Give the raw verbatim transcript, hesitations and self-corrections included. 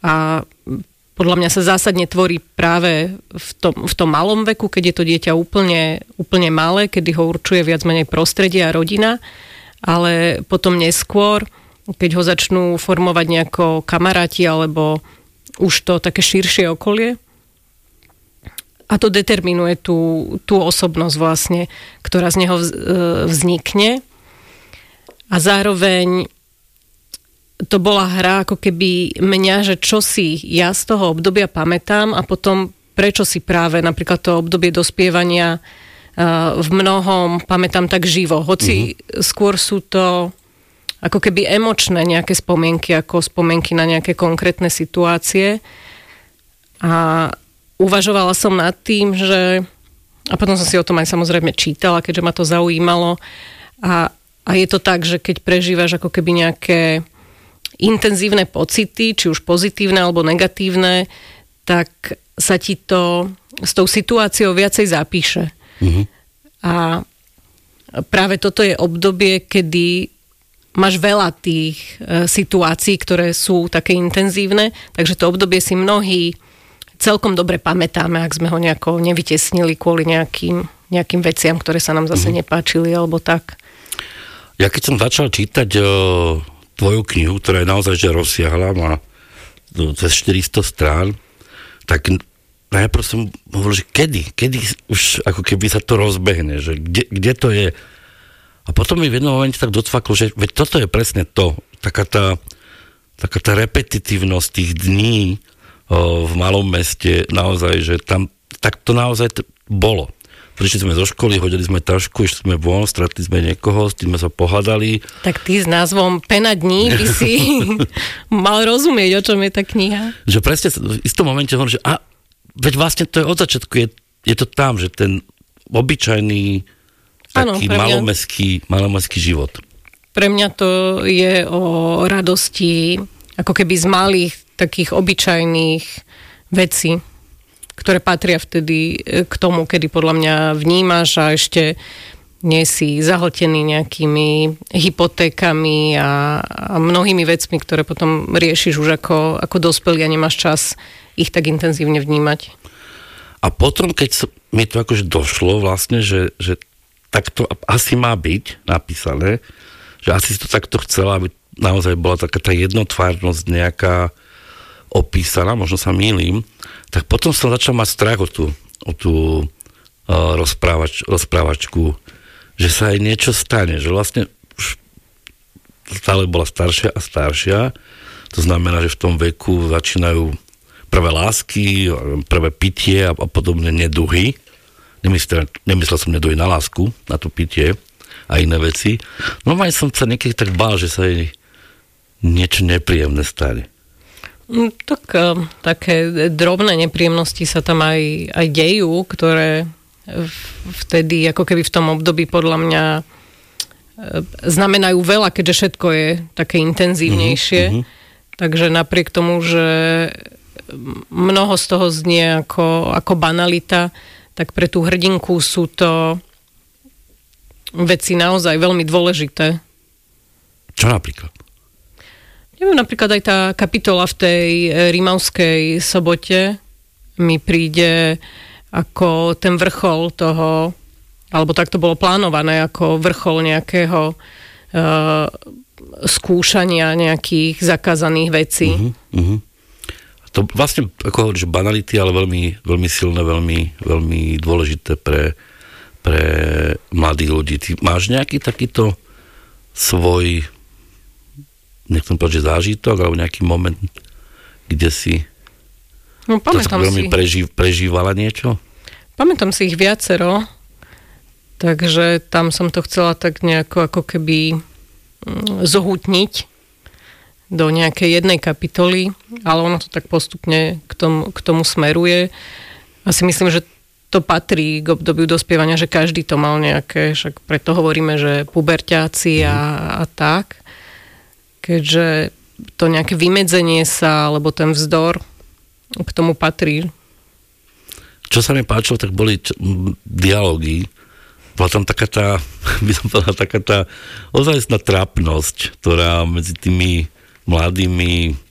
a podľa mňa sa zásadne tvorí práve v tom, v tom malom veku, keď je to dieťa úplne, úplne malé, kedy ho určuje viac menej prostredie a rodina, ale potom neskôr, keď ho začnú formovať nejako kamaráti alebo už to také širšie okolie, a to determinuje tú, tú osobnosť vlastne, ktorá z neho vznikne. A zároveň to bola hra ako keby mňa, že čo si ja z toho obdobia pamätám a potom prečo si práve napríklad to obdobie dospievania v mnohom pamätám tak živo. Hoci mm-hmm. skôr sú to ako keby emočné nejaké spomienky, ako spomienky na nejaké konkrétne situácie. A uvažovala som nad tým, že a potom som si o tom aj samozrejme čítala, keďže ma to zaujímalo. A, a je to tak, že keď prežívaš ako keby nejaké intenzívne pocity, či už pozitívne alebo negatívne, tak sa ti to s tou situáciou viacej zapíše. Mm-hmm. A práve toto je obdobie, kedy máš veľa tých e, situácií, ktoré sú také intenzívne, takže to obdobie si mnohí celkom dobre pamätáme, ak sme ho nejako nevytesnili kvôli nejakým, nejakým veciam, ktoré sa nám zase mm-hmm. nepáčili, alebo tak. Ja keď som začal čítať o, tvoju knihu, ktorá je naozaj že rozsiahla, má cez štyristo strán, tak najprv som hovoril, že kedy? Kedy už ako keby sa to rozbehne, že kde, kde to je? A potom mi v jednom momente tak docvaklo, že veď toto je presne to, taká tá, taká tá repetitívnosť tých dní o, v malom meste, naozaj, že tam, tak to naozaj t- bolo. Prišli sme zo školy, hodili sme tašku, išli sme von, stretli sme niekoho, s tým sme sa pohádali. Tak ty s názvom Pena dní by si mal rozumieť, o čom je tá kniha. Že presne v istom momente hovorím, že a, veď vlastne to je od začiatku, je, je to tam, že ten obyčajný taký ano, malomestský, malomestský život. Pre mňa to je o radosti, ako keby z malých, takých obyčajných vecí, ktoré patria vtedy k tomu, kedy podľa mňa vnímaš a ešte nie si zahltený nejakými hypotékami a, a mnohými vecmi, ktoré potom riešiš už ako, ako dospelý a nemáš čas ich tak intenzívne vnímať. A potom, keď mi to akože došlo vlastne, že, že takto asi má byť napísané, že asi si to takto chcela, aby naozaj bola taká tá jednotvárnosť nejaká opísaná, možno sa mýlim, tak potom som začal mať strach o tú, o tú uh, rozprávač, rozprávačku, že sa aj niečo stane, že vlastne už stále bola staršia a staršia, to znamená, že v tom veku začínajú prvé lásky, prvé pitie a, a podobné neduhy. Nemyslel, nemyslel som neduhy na lásku, na to pitie a iné veci. No aj som sa niekedy tak bál, že sa jej niečo nepríjemné stane. Tak také drobné nepríjemnosti sa tam aj, aj dejú, ktoré vtedy, ako keby v tom období podľa mňa znamenajú veľa, keďže všetko je také intenzívnejšie. Mm-hmm. Takže napriek tomu, že mnoho z toho znie ako, ako banalita, tak pre tú hrdinku sú to veci naozaj veľmi dôležité. Čo napríklad? Neviem, napríklad aj tá kapitola v tej Rimavskej sobote mi príde ako ten vrchol toho, alebo tak to bolo plánované, ako vrchol nejakého uh, skúšania nejakých zakázaných vecí. Uh-huh, uh-huh. To vlastne, ako hovoríš, banality, ale veľmi, veľmi silné, veľmi, veľmi dôležité pre, pre mladých ľudí. Ty máš nejaký takýto svoj, nechcem povedať, že zážitok, alebo nejaký moment, kde si no, to sa veľmi preží, prežívala niečo? Pamätám si ich viacero, takže tam som to chcela tak nejako ako keby zohutniť do nejakej jednej kapitoly, ale ono to tak postupne k tomu, k tomu smeruje. A si myslím, že to patrí k obdobiu dospievania, že každý to mal nejaké, však preto hovoríme, že puberťáci a, a tak. Keďže to nejaké vymedzenie sa, alebo ten vzdor k tomu patrí. Čo sa mi páčilo, tak boli č- dialógy. Bola tam taká tá, by som povedal, taká tá ozajstná trápnosť, ktorá medzi tými mladými